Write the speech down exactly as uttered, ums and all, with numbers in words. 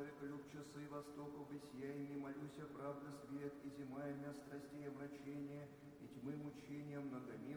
человека люб часы востоку бытиями, молюся, правда свет, и зима имя страстей омрачения, и тьмы мучения многомилостивого,